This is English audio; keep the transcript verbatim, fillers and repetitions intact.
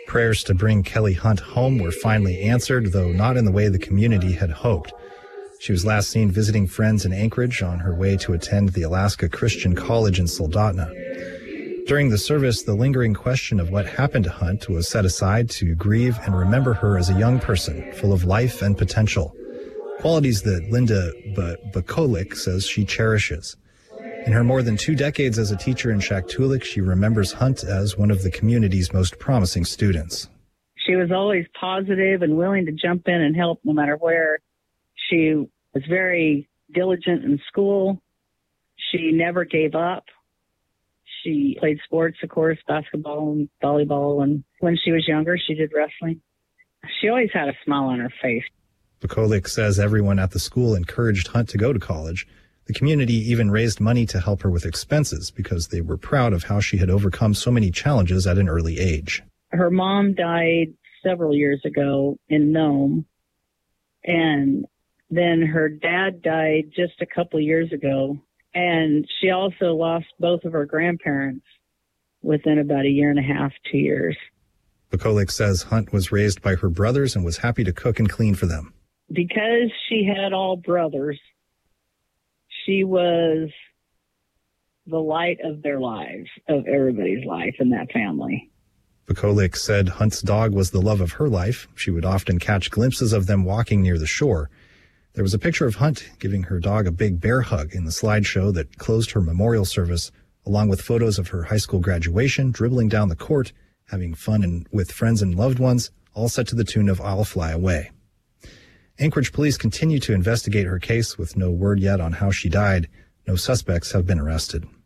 Prayers to bring Kelly Hunt home were finally answered, though not in the way the community had hoped. She was last seen visiting friends in Anchorage on her way to attend the Alaska Christian College in Soldotna. During the service, the lingering question of what happened to Hunt was set aside to grieve and remember her as a young person, full of life and potential, qualities that Linda Bakolik says she cherishes. In her more than two decades as a teacher in Shaktoolik, she remembers Hunt as one of the community's most promising students. She was always positive and willing to jump in and help no matter where. She was very diligent in school. She never gave up. She played sports, of course, basketball and volleyball. And when she was younger, she did wrestling. She always had a smile on her face. Bakolik says everyone at the school encouraged Hunt to go to college. The community even raised money to help her with expenses because they were proud of how she had overcome so many challenges at an early age. Her mom died several years ago in Nome, and then her dad died just a couple of years ago, and she also lost both of her grandparents within about a year and a half, two years. Bakolik says Hunt was raised by her brothers and was happy to cook and clean for them. Because she had all brothers, she was the light of their lives, of everybody's life in that family. Bakolik said Hunt's dog was the love of her life. She would often catch glimpses of them walking near the shore. There was a picture of Hunt giving her dog a big bear hug in the slideshow that closed her memorial service, along with photos of her high school graduation, dribbling down the court, having fun and with friends and loved ones, all set to the tune of I'll Fly Away. Anchorage police continue to investigate her case with no word yet on how she died. No suspects have been arrested.